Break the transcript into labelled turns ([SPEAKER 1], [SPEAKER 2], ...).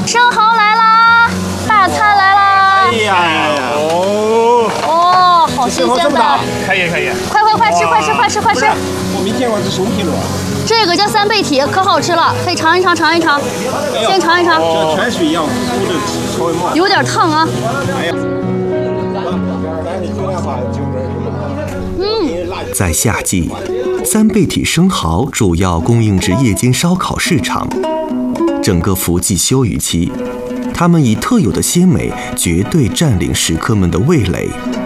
[SPEAKER 1] 生蚝来啦，大餐来啦！
[SPEAKER 2] 哎呀，
[SPEAKER 1] 哦，好新鲜的！
[SPEAKER 3] 可以。
[SPEAKER 1] 快吃！
[SPEAKER 2] 我没见过这熊皮螺。
[SPEAKER 1] 这个叫三倍体，可好吃了，可以尝一尝。先尝一尝。
[SPEAKER 2] 这泉水一样，糊的稍微冒。
[SPEAKER 1] 有点烫啊。
[SPEAKER 2] 哎呀，
[SPEAKER 4] 在夏季，三倍体生蚝主要供应至夜间烧烤市场。整个伏季休渔期，它们以特有的鲜美绝对占领食客们的味蕾。